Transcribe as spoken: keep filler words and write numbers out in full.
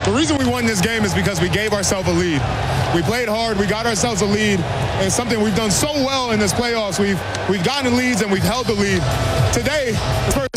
The reason we won this game is because we gave ourselves a lead. We played hard. We got ourselves a lead. And it's something we've done so well in this playoffs. We've, we've gotten leads and we've held the lead. Today, the first